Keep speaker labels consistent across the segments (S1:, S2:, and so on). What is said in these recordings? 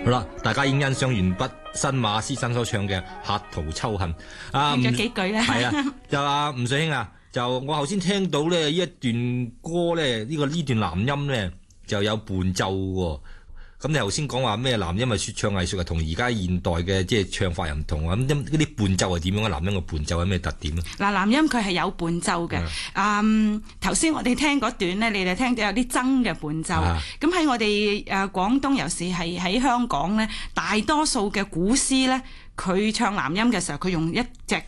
S1: 好啦，大家已經欣賞完畢新馬師曾所唱嘅《客途秋恨》。
S2: 仲有幾句咧？
S1: 係啊，就阿吳水兄啊，就我頭先聽到咧呢一段歌咧，呢段男音咧就有伴奏喎。咁你頭先講話咩男音係說唱藝術啊，同而家現代嘅即係唱法又唔同啊。咁嗰啲伴奏係點樣啊？男音嘅伴奏有咩特點咧？
S2: 嗱，男音佢係有伴奏嘅。頭先我哋聽嗰段咧，你哋聽到有啲僧嘅伴奏。咁喺我哋廣東，尤其是係喺香港咧，大多數嘅古詩咧，佢唱男音嘅時候，佢用一隻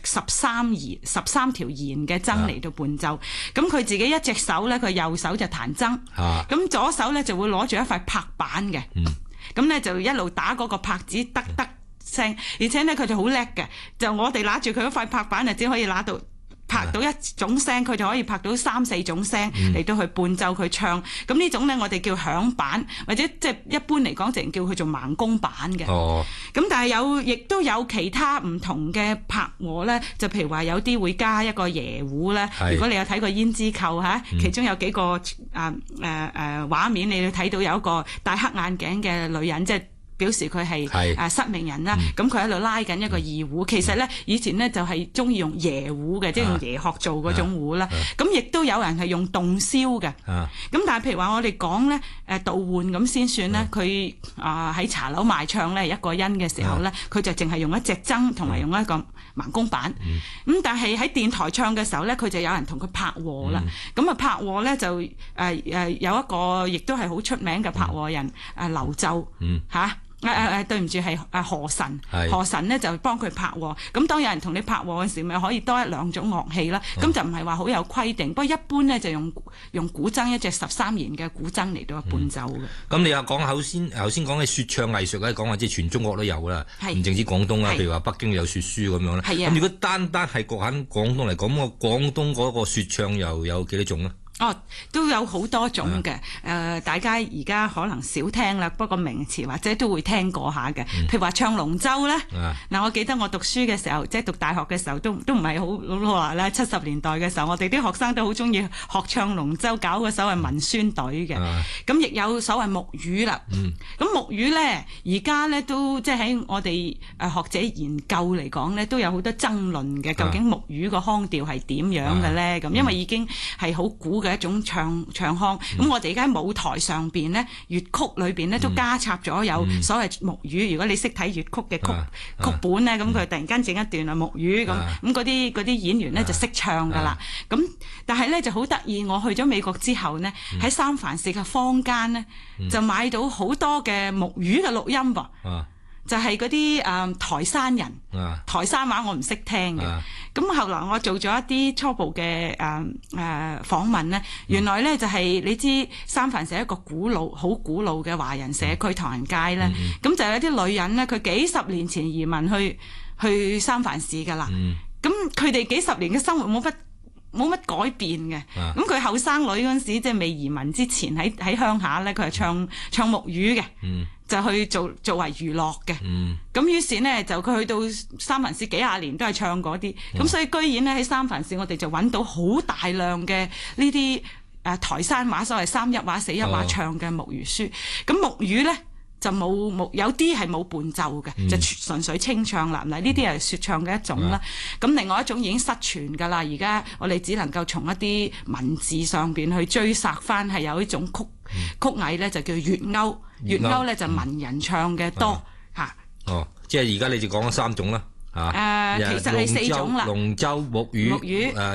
S2: 13條弦嘅僧嚟到伴奏。咁佢自己一隻手咧，佢右手就彈僧，咁左手咧就會攞住一塊拍板嘅。咁咧就一路打嗰個拍子，得聲。而且咧佢就好叻嘅，就我哋拿住佢嗰塊拍板，就只可以拿到拍到一種聲，佢就可以拍到3-4種聲嚟到去伴奏佢唱。咁呢種咧我哋叫響板，或者即係一般嚟講，淨叫佢做盲公板嘅。咁但係亦都有其他唔同嘅拍和咧，就譬如話有啲會加一個椰胡咧。如果你有睇過胭脂扣嚇，其中有幾個畫面，你要睇到有一個戴黑眼鏡嘅女人，即係表示佢係失明人啦。咁佢喺度拉緊一個二胡。其實咧以前咧就係中意用椰胡嘅，即係用椰殼做嗰種胡啦。咁亦都有人係用洞簫嘅。咁但係譬如話我哋講咧杜煥咁先算咧，佢喺茶樓賣唱咧一個人嘅時候咧，佢就淨係用一隻僧同埋用一個盲公板。咁但係喺電台唱嘅時候咧，佢就有人同佢拍和啦。咁拍和咧就有一個亦都係好出名嘅拍和人劉奏嚇。對唔住，係何臣。何臣咧就幫佢拍和。咁當有人同你拍和嘅時，咪可以多1-2種樂器啦。咁就唔係話好有規定。不過一般咧就用古箏，一隻13弦嘅古箏嚟到伴奏嘅。
S1: 咁你又講頭先講嘅說唱藝術咧，講話即係全中國都有啦，唔淨止廣東啦。譬如話北京有說書咁樣啦。咁如果單係局限廣東嚟講，咁廣東嗰個說唱又有幾多種咧？
S2: 都有好多種嘅。大家而家可能少聽啦，不過名詞或者都會聽過下嘅。譬如話唱龍舟咧，我記得我讀書嘅時候，即係讀大學嘅時候，都唔係好話啦。70年代嘅時候，我哋啲學生都好中意學唱龍舟，搞個所謂文宣隊嘅。咁亦有所謂木魚啦。咁木魚咧，而家咧都即係喺我哋學者研究嚟講咧，都有好多爭論嘅。究竟木魚個腔調係點樣嘅咧？咁因為已經係好古嘅一種唱腔。咁我哋而家喺舞台上邊咧，粵曲裏邊咧都加插咗有所謂木魚。如果你識睇粵曲嘅曲本咧，咁佢突然間整一段木魚咁嗰啲演員咧就識唱噶啦。咁但係咧就好得意，我去咗美國之後呢，喺三藩市嘅坊間咧就買到好多嘅木魚嘅錄音噃。就係嗰啲台山人，台山話我唔識聽嘅。咁後來我做咗一啲初步嘅訪問咧，原來咧就係你知三藩市一個好古老嘅華人社區唐人街咧，咁就有啲女人咧，佢幾十年前移民去三藩市噶啦。咁佢哋幾十年嘅生活冇乜改變嘅。咁佢後生女嗰陣時，即係未移民之前喺鄉下咧，佢係唱木魚嘅。就去做為娛樂嘅。咁於是呢，就佢去到三藩市幾廿年都係唱嗰啲。咁所以居然呢，喺三藩市我哋就揾到好大量嘅呢啲台山話，所謂3-1話、4-1話唱嘅木魚書。咁木魚呢就有啲係冇伴奏嘅，就純粹清唱啦。嗱，呢啲係說唱嘅一種啦。咁另外一種已經失傳㗎啦。而家我哋只能夠從一啲文字上邊去追溯翻，係有一種曲藝咧，就叫粵謳。粵謳咧就文人唱嘅多嚇。
S1: 即係而家你就講咗3種啦嚇。
S2: 其實係4種啦。
S1: 龍舟、木魚。